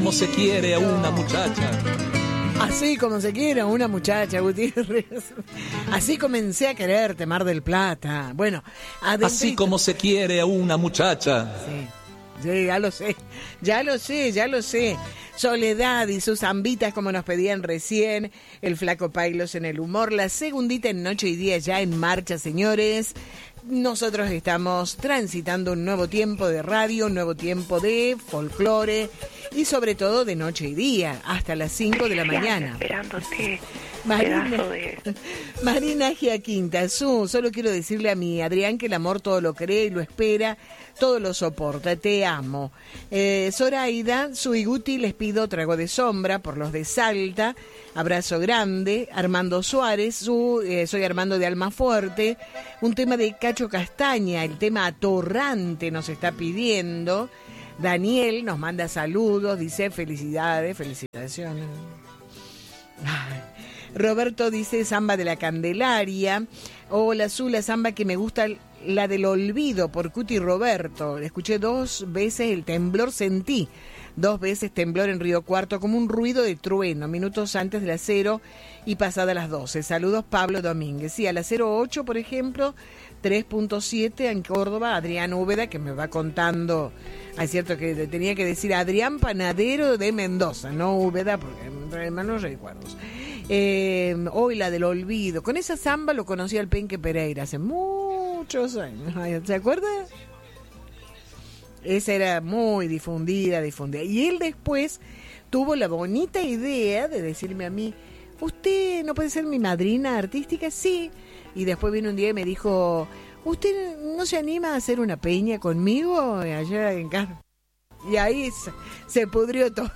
como se quiere a una muchacha. Así como se quiere a una muchacha, Gutiérrez. Así comencé a quererte, Mar del Plata. Bueno, así como se quiere a una muchacha. Sí, ya lo sé. Soledad y sus zambitas como nos pedían recién, el Flaco Pailos en el humor, la segundita en Noche y Día ya en marcha, señores. Nosotros estamos transitando un nuevo tiempo de radio, un nuevo tiempo de folclore y sobre todo de Noche y Día, hasta las 5 de la mañana. Esperándote. Marina Giaquinta, solo quiero decirle a mi Adrián que el amor todo lo cree y lo espera, todo lo soporta, te amo. Zoraida, su y Guti, les pido trago de sombra por los de Salta, abrazo grande. Armando Suárez, soy Armando de Almafuerte, un tema de Cacho Castaña, el tema Atorrante nos está pidiendo. Daniel nos manda saludos, dice felicitaciones. Ay. Roberto dice samba de la Candelaria. Hola, la samba que me gusta, la del olvido por Cuti Roberto. Escuché 2 veces el temblor, sentí 2 veces temblor en Río Cuarto, como un ruido de trueno, minutos antes de las 0 y pasada las 12. Saludos, Pablo Domínguez. Sí, a las 08, por ejemplo, 3.7 en Córdoba, Adrián Úbeda, que me va contando. Es cierto que tenía que decir Adrián Panadero de Mendoza, no Úbeda, porque en malos recuerdos. Hoy la del olvido. Con esa samba lo conocí al Penque Pereira hace muchos años. ¿Se acuerda? Esa era muy difundida. Y él después tuvo la bonita idea de decirme a mí, ¿usted no puede ser mi madrina artística? Sí. Y después vino un día y me dijo, ¿usted no se anima a hacer una peña conmigo allá en casa? Y ahí se pudrió todo.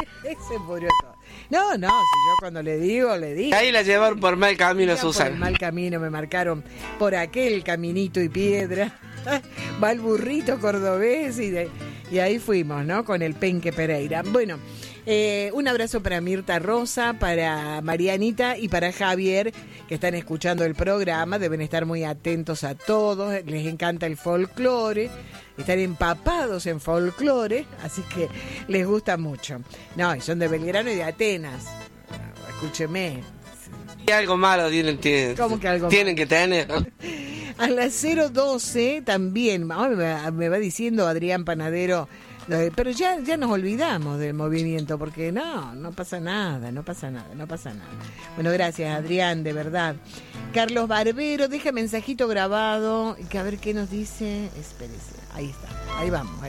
No, si yo cuando le digo. Ahí la llevaron por mal camino, Susana. Por mal camino, me marcaron por aquel caminito y piedra. Va el burrito cordobés y ahí fuimos, ¿no? Con el Penque Pereira. Bueno, un abrazo para Mirta Rosa, para Marianita y para Javier, que están escuchando el programa. Deben estar muy atentos a todos. Les encanta el folclore. Están empapados en folclore, así que les gusta mucho. No, y son de Belgrano y de Atenas. Escúcheme. Y algo malo tienen ¿Cómo que algo tienen malo? Que tener. A las 0:12 también, me va diciendo Adrián Panadero, pero ya nos olvidamos del movimiento, porque no pasa nada. Bueno, gracias Adrián, de verdad. Carlos Barbero, deja mensajito grabado, que a ver qué nos dice. Espérese, ahí está, ahí vamos.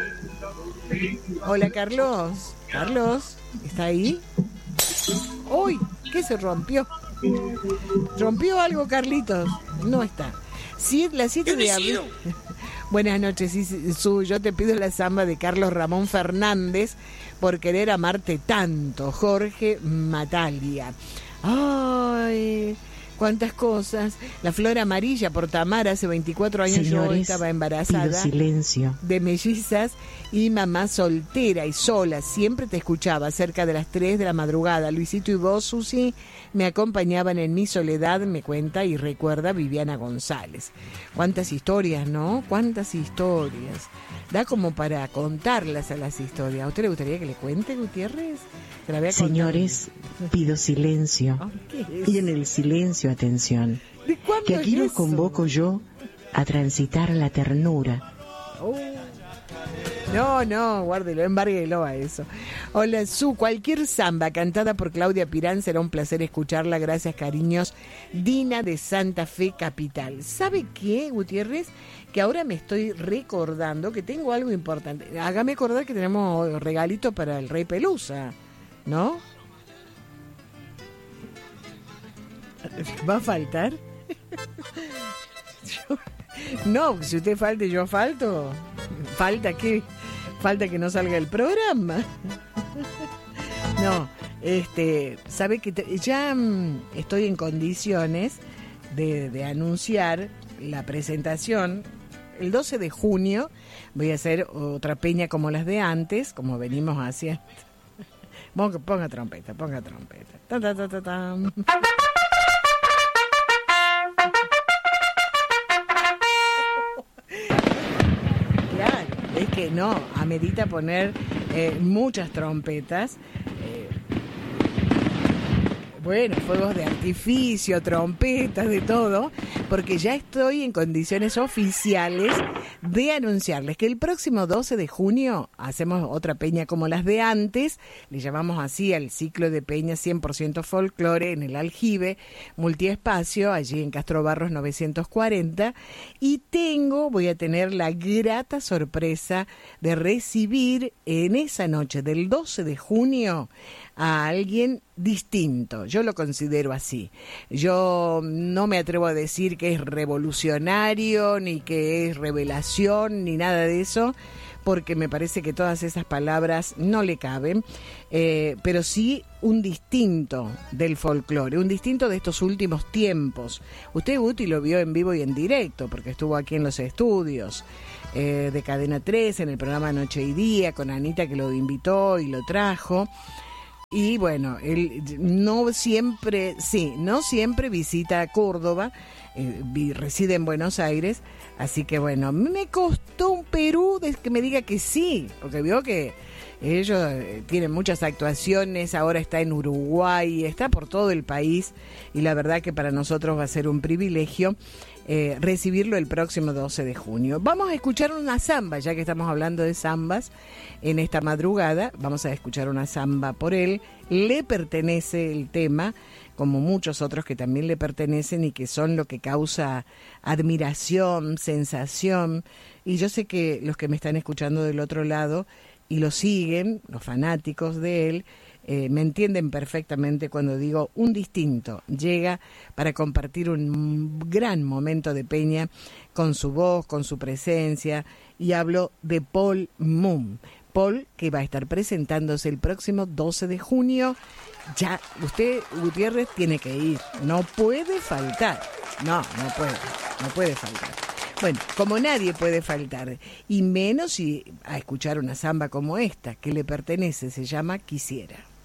Hola Carlos, ¿está ahí? ¡Uy! ¿Qué se rompió? ¿Rompió algo, Carlitos? No está. Sí, la 7 de abril. Buenas noches, yo te pido la samba de Carlos Ramón Fernández, por querer amarte tanto, Jorge Matalia. Ay, cuántas cosas. La flor amarilla por Tamara, hace 24 años. Señores, yo estaba embarazada de mellizas y mamá soltera y sola, siempre te escuchaba cerca de las 3 de la madrugada. Luisito y vos, Susi, me acompañaban en mi soledad, me cuenta y recuerda Viviana González. Cuántas historias, ¿no? Cuántas historias. Da como para contarlas a las historias. ¿A usted le gustaría que le cuente, Gutiérrez? Señores, pido silencio. Y en el silencio, atención. Que aquí los convoco yo a transitar la ternura. No, guárdelo, embárguelo a eso. Hola, cualquier samba cantada por Claudia Pirán será un placer escucharla. Gracias, cariños. Dina de Santa Fe Capital. ¿Sabe qué, Gutiérrez? Que ahora me estoy recordando que tengo algo importante. Hágame acordar que tenemos regalito para el Rey Pelusa, ¿no? ¿Va a faltar? No, si usted falta y yo falto. ¿Falta qué? Falta que no salga el programa. No, sabe que ya estoy en condiciones de anunciar la presentación. El 12 de junio voy a hacer otra peña como las de antes, como venimos haciendo. Ponga trompeta. Ta, ta, ta, ta, ta. Claro, es que no, amerita poner muchas trompetas. Bueno, fuegos de artificio, trompetas, de todo, porque ya estoy en condiciones oficiales de anunciarles que el próximo 12 de junio hacemos otra peña como las de antes, le llamamos así al ciclo de peña 100% folclore en el Aljibe, multiespacio, allí en Castro Barros 940, y voy a tener la grata sorpresa de recibir en esa noche del 12 de junio a alguien distinto. Yo lo considero así. Yo no me atrevo a decir que es revolucionario, ni que es revelación, ni nada de eso, porque me parece que todas esas palabras no le caben, pero sí un distinto del folclore, un distinto de estos últimos tiempos. Usted, Guti, lo vio en vivo y en directo, porque estuvo aquí en los estudios de Cadena 3, en el programa Noche y Día, con Anita, que lo invitó y lo trajo. Y bueno, él no siempre visita Córdoba, reside en Buenos Aires, así que bueno, me costó un Perú de que me diga que sí, porque vio que ellos tienen muchas actuaciones, ahora está en Uruguay, está por todo el país, y la verdad que para nosotros va a ser un privilegio recibirlo el próximo 12 de junio. Vamos a escuchar una samba, ya que estamos hablando de zambas en esta madrugada. Vamos a escuchar una samba por él. Le pertenece el tema, como muchos otros que también le pertenecen y que son lo que causa admiración, sensación. Y yo sé que los que me están escuchando del otro lado y lo siguen, los fanáticos de él, me entienden perfectamente cuando digo un distinto llega para compartir un gran momento de peña con su voz, con su presencia, y hablo de Paul Moon. Paul, que va a estar presentándose el próximo 12 de junio. Ya, usted, Gutiérrez, tiene que ir, no puede faltar, no puede faltar. Bueno, como nadie puede faltar, y menos a escuchar una samba como esta, que le pertenece, se llama Quisiera.